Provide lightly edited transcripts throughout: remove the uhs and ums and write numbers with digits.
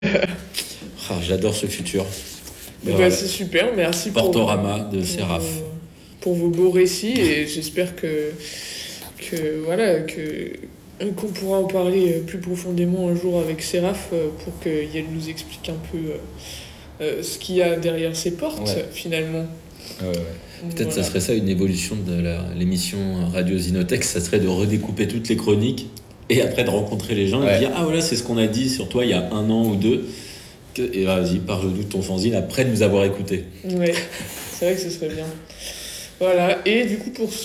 J'adore ce futur. C'est super, merci Portorama de Séraph. Pour vos beaux récits et j'espère qu'on pourra en parler plus profondément un jour avec Séraph pour qu'elle nous explique un peu ce qu'il y a derrière ces portes finalement. Peut-être ça serait ça une évolution de l'émission Radio Zinotex, ça serait de redécouper toutes les chroniques et après de rencontrer les gens et de dire ah voilà c'est ce qu'on a dit sur toi il y a 1 an ou 2 et vas-y parle-nous de ton fanzine après de nous avoir écoutés. Ouais, c'est vrai que ce serait bien. Voilà, et du coup pour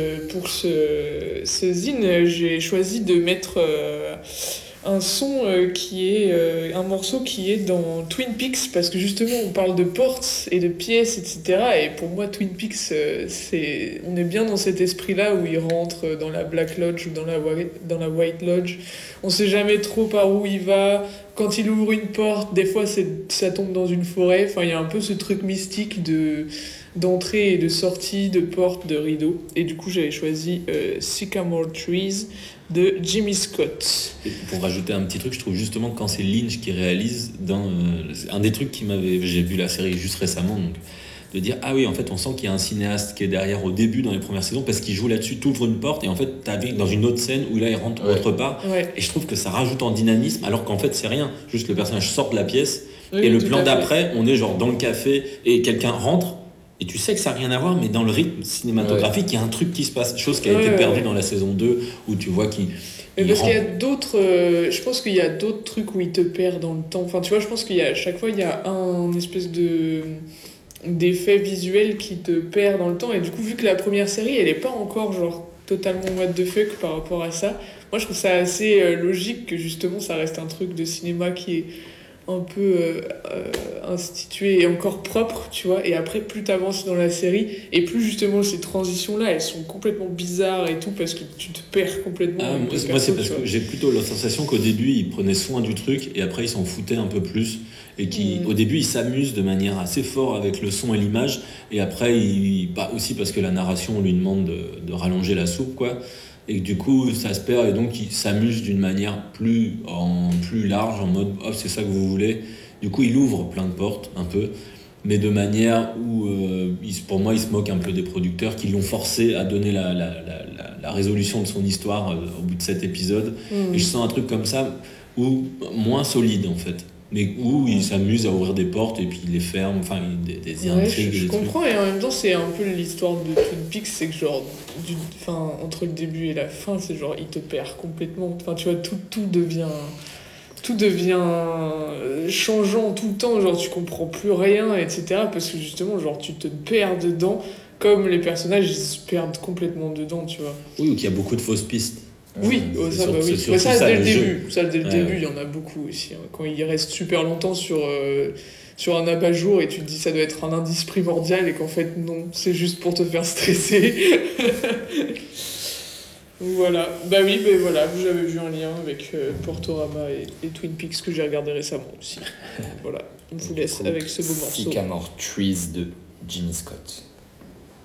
ce zine, j'ai choisi de mettre un son qui est un morceau qui est dans Twin Peaks parce que justement on parle de portes et de pièces etc. Et pour moi Twin Peaks on est bien dans cet esprit là où il rentre dans la Black Lodge ou dans la White Lodge. On sait jamais trop par où il va. Quand il ouvre une porte, des fois ça tombe dans une forêt. Enfin il y a un peu ce truc mystique d'entrée et de sortie, de porte, de rideau. Et du coup j'avais choisi Sycamore Trees de Jimmy Scott. Et pour rajouter un petit truc, je trouve justement que quand c'est Lynch qui réalise, un des trucs j'ai vu la série juste récemment, donc de dire ah oui en fait on sent qu'il y a un cinéaste qui est derrière au début dans les premières saisons parce qu'il joue là-dessus, t'ouvres une porte et en fait t'arrives dans une autre scène où là il rentre autre part et je trouve que ça rajoute en dynamisme alors qu'en fait c'est rien, juste le personnage sort de la pièce et le plan d'après on est genre dans le café et quelqu'un rentre. Et tu sais que ça n'a rien à voir, mais dans le rythme cinématographique, il y a un truc qui se passe. Chose qui a été perdue dans la saison 2, où tu vois qu'il... Mais parce qu'il y a d'autres... je pense qu'il y a d'autres trucs où il te perd dans le temps. Enfin, tu vois, je pense qu'à chaque fois, il y a un espèce d'effet visuel qui te perd dans le temps. Et du coup, vu que la première série, elle n'est pas encore genre totalement what the fuck par rapport à ça, moi, je trouve ça assez logique que justement, ça reste un truc de cinéma qui est un peu institué et encore propre, tu vois, et après plus t'avances dans la série et plus justement ces transitions là elles sont complètement bizarres et tout parce que tu te perds complètement. Moi c'est parce que j'ai plutôt la sensation qu'au début il prenait soin du truc et après il s'en foutait un peu plus et qu'au début il s'amuse de manière assez forte avec le son et l'image et après aussi parce que la narration on lui demande de rallonger la soupe quoi. Et du coup ça se perd et donc il s'amuse d'une manière plus large en mode oh c'est ça que vous voulez, du coup il ouvre plein de portes un peu mais de manière où pour moi il se moque un peu des producteurs qui l'ont forcé à donner la résolution de son histoire au bout de 7 épisodes et je sens un truc comme ça ou moins solide en fait mais où il s'amuse à ouvrir des portes et puis il les ferme, enfin des intrigues. Je comprends et en même temps c'est un peu l'histoire de Twin Peaks, c'est que genre entre le début et la fin c'est genre il te perd complètement, enfin tu vois tout devient changeant tout le temps, genre tu comprends plus rien etc. parce que justement genre tu te perds dedans comme les personnages ils se perdent complètement dedans tu vois. Oui ou qu'il y a beaucoup de fausses pistes. Oui, ça dès le début. Ça, dès le début, il y en a beaucoup aussi. Hein. Quand il reste super longtemps sur un abat-jour et tu te dis ça doit être un indice primordial et qu'en fait non, c'est juste pour te faire stresser. Voilà. Voilà, j'avais vu un lien avec Portorama et Twin Peaks que j'ai regardé récemment aussi. Voilà, on vous laisse avec ce beau morceau. Sycamore Trees de Jimmy Scott.